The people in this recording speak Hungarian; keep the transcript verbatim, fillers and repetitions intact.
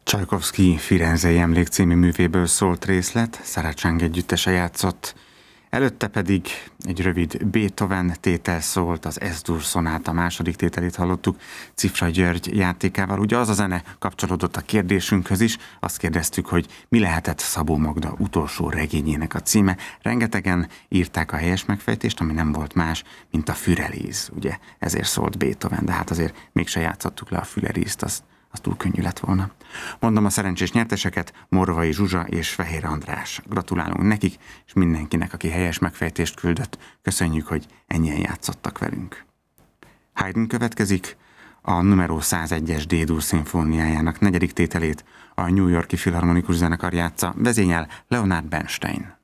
Csajkovszky Firenzei Emlék című művéből szólt részlet, Saracsang együttese játszott. Előtte pedig egy rövid Beethoven tétel szólt, az Es-dur szonáta második tételét hallottuk Cifra György játékával. Ugye az a zene kapcsolódott a kérdésünkhöz is, azt kérdeztük, hogy mi lehetett Szabó Magda utolsó regényének a címe. Rengetegen írták a helyes megfejtést, ami nem volt más, mint a Fürelíz, ugye ezért szólt Beethoven, de hát azért mégse játszottuk le a Fürelízt, azt az túl könnyű lett volna. Mondom a szerencsés nyerteseket, Morvai Zsuzsa és Fehér András. Gratulálunk nekik, és mindenkinek, aki helyes megfejtést küldött. Köszönjük, hogy ennyien játszottak velünk. Haydn következik, a numero százegyes D-dur szimfóniájának negyedik tételét a New York-i Filharmonikus Zenekar játsza, vezényel Leonard Bernstein.